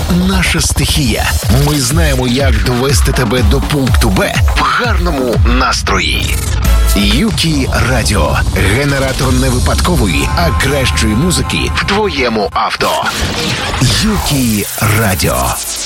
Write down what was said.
наша стихія. Ми знаємо, як довести тебе до пункту Б в гарному настрої. Юкі Радіо. Генератор не випадкової, а кращої музики в твоєму авто. Юкі Радіо.